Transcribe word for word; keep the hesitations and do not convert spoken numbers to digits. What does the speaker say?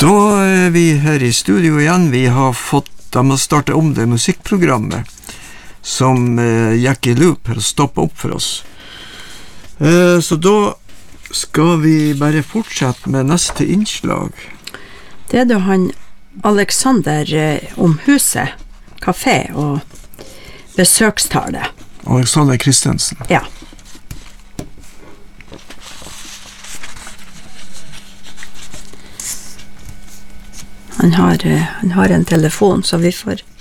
Da er vi her i studio igjen. Vi har fått, de har startet om det musikkprogrammet som eh, gikk i loop her og stoppet opp for oss. Eh, så da skal vi bare fortsette med neste innslag. Det er da han Alexander eh, om huset, kafé og besøkstale. Alexander Kristensen. Ja. Han har, han har en telefon, så vi får